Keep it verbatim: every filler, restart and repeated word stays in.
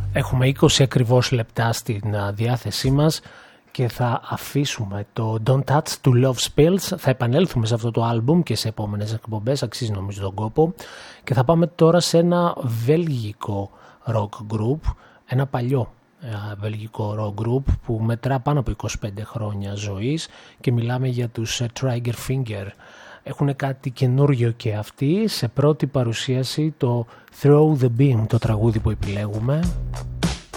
Έχουμε είκοσι ακριβώς λεπτά στην διάθεσή μας και θα αφήσουμε το Don't Touch to Love Spills. Θα επανέλθουμε σε αυτό το άλμπουμ και σε επόμενες εκπομπές, αξίζει νομίζω τον κόπο. Και θα πάμε τώρα σε ένα βέλγικο rock group, ένα παλιό βελγικό rock group που μετρά πάνω από είκοσι πέντε χρόνια ζωής και μιλάμε για τους Trigger Finger. Έχουν κάτι καινούργιο και αυτοί, σε πρώτη παρουσίαση το Throw the Beam, το τραγούδι που επιλέγουμε.